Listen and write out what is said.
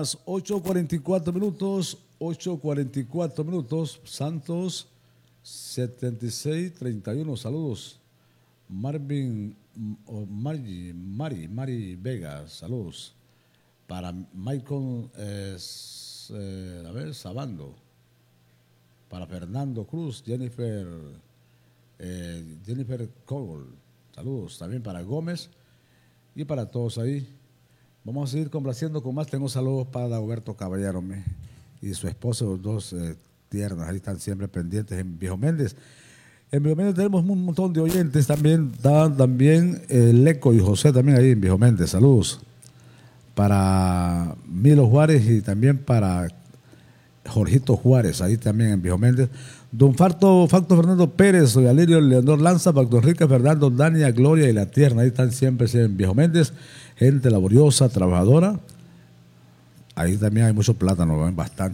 las 8:44 minutos. Santos 76-31. Saludos. Mari Vega, saludos. Para Michael Sabando. Para Fernando Cruz, Jennifer Cole, saludos. También para Gómez y para todos ahí. Vamos a seguir complaciendo con más. Tengo saludos para Dagoberto Caballero y su esposa, los dos tiernas. Ahí están siempre pendientes en Viejo Méndez. En Viejo Méndez tenemos un montón de oyentes también. También Leco y José también ahí en Viejo Méndez. Saludos. Para Milo Juárez y también para Jorgito Juárez, ahí también en Viejo Méndez. Don Facto Fernando Pérez, Doña Lirio Leonor Lanza, Facto Enrique Fernando, Dania, Gloria y La Tierna, ahí están siempre en Viejo Méndez. Gente laboriosa, trabajadora. Ahí también hay mucho plátano, bastante.